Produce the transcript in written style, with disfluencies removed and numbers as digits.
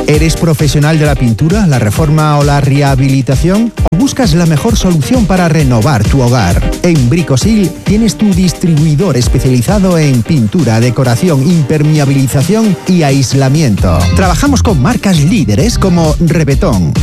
¿Eres profesional de la pintura, la reforma o la rehabilitación? ¿O buscas la mejor solución para renovar tu hogar? En Bricosil tienes tu distribuidor especializado en pintura, decoración, impermeabilización y aislamiento. Trabajamos con marcas líderes como Rebetón,